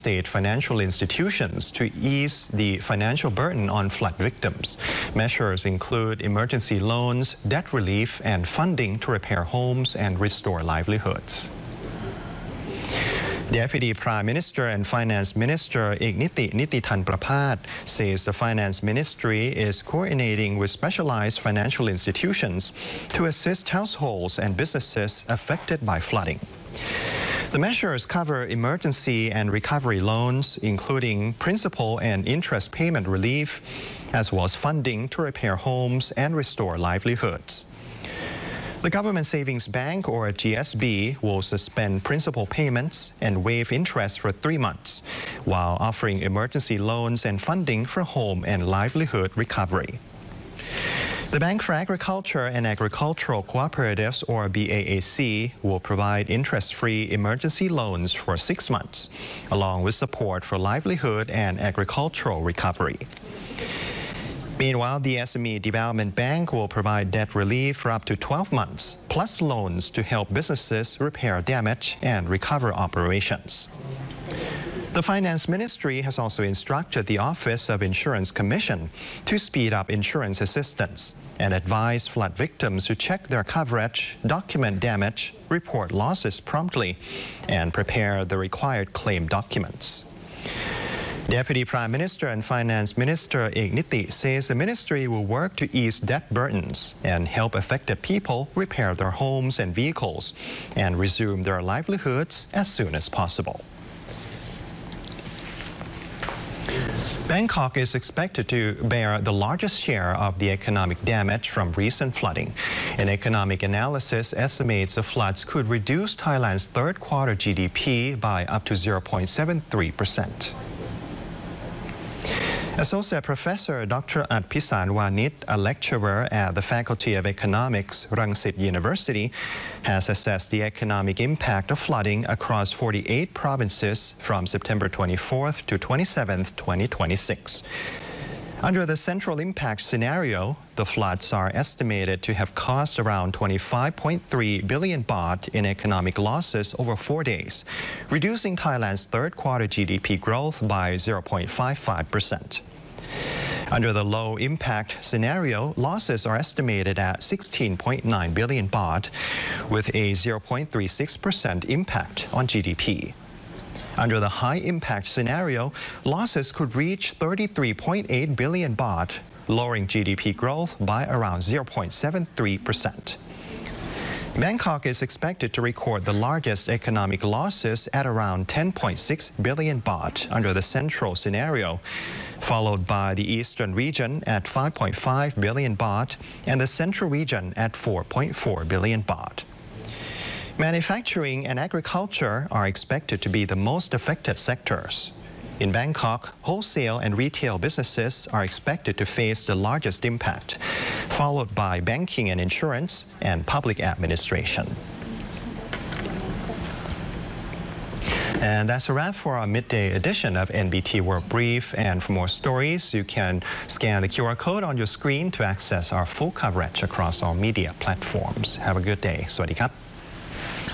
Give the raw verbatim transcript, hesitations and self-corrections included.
state financial institutions to ease the financial burden on flood victims. Measures include emergency loans, debt relief, and funding to repair homes and restore livelihoods. Deputy Prime Minister and Finance Minister Igniti Nititan Prapat says the Finance Ministry is coordinating with specialized financial institutions to assist households and businesses affected by flooding. The measures cover emergency and recovery loans, including principal and interest payment relief, as well as funding to repair homes and restore livelihoods. The Government Savings Bank, or G S B, will suspend principal payments and waive interest for three months, while offering emergency loans and funding for home and livelihood recovery. The Bank for Agriculture and Agricultural Cooperatives, or B A A C, will provide interest-free emergency loans for six months, along with support for livelihood and agricultural recovery. Meanwhile, the S M E Development Bank will provide debt relief for up to twelve months, plus loans to help businesses repair damage and recover operations. The Finance Ministry has also instructed the Office of Insurance Commission to speed up insurance assistance and advise flood victims to check their coverage, document damage, report losses promptly, and prepare the required claim documents. Deputy Prime Minister and Finance Minister Igniti says the ministry will work to ease debt burdens and help affected people repair their homes and vehicles and resume their livelihoods as soon as possible. Bangkok is expected to bear the largest share of the economic damage from recent flooding. An economic analysis estimates the floods could reduce Thailand's third quarter G D P by up to zero point seven three percent. Associate Professor Doctor Adpisan Wanit, a lecturer at the Faculty of Economics, Rangsit University, has assessed the economic impact of flooding across forty-eight provinces from September twenty-fourth to twenty-seventh, twenty twenty-six. Under the central impact scenario, the floods are estimated to have cost around twenty-five point three billion baht in economic losses over four days, reducing Thailand's third quarter G D P growth by zero point five five percent. Under the low impact scenario, losses are estimated at sixteen point nine billion baht, with a zero point three six percent impact on G D P. Under the high-impact scenario, losses could reach thirty-three point eight billion baht, lowering G D P growth by around zero point seven three percent. Bangkok is expected to record the largest economic losses at around ten point six billion baht under the central scenario, followed by the eastern region at five point five billion baht and the central region at four point four billion baht. Manufacturing and agriculture are expected to be the most affected sectors. In Bangkok, wholesale and retail businesses are expected to face the largest impact, followed by banking and insurance and public administration. And that's a wrap for our midday edition of N B T World Brief. And for more stories, you can scan the Q R code on your screen to access our full coverage across all media platforms. Have a good day. Sawasdee krap.